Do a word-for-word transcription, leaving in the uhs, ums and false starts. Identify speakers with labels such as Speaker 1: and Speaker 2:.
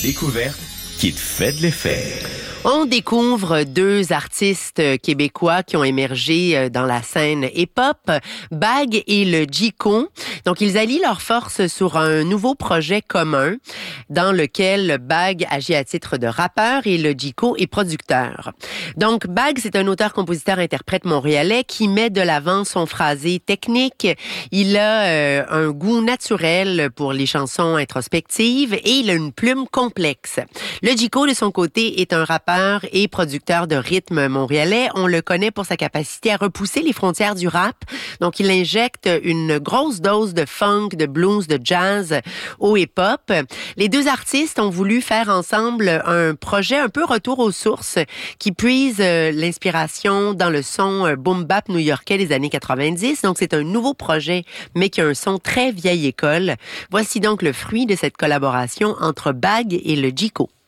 Speaker 1: découverte qui te fait de l'effet.
Speaker 2: On découvre deux artistes québécois qui ont émergé dans la scène hip-hop, Bag et le Jiko. Donc, ils allient leurs forces sur un nouveau projet commun dans lequel Bag agit à titre de rappeur et le Jiko est producteur. Donc, Bag, c'est un auteur-compositeur-interprète montréalais qui met de l'avant son phrasé technique. Il a euh, un goût naturel pour les chansons introspectives et il a une plume complexe. Le Jiko, de son côté, est un rappeur et producteur de rythme montréalais. On le connaît pour sa capacité à repousser les frontières du rap. Donc, il injecte une grosse dose de funk, de blues, de jazz au hip-hop. Les deux artistes ont voulu faire ensemble un projet un peu retour aux sources qui puise l'inspiration dans le son boom-bap new-yorkais des années quatre-vingt-dix. Donc, c'est un nouveau projet, mais qui a un son très vieille école. Voici donc le fruit de cette collaboration entre Bag et le Jiko.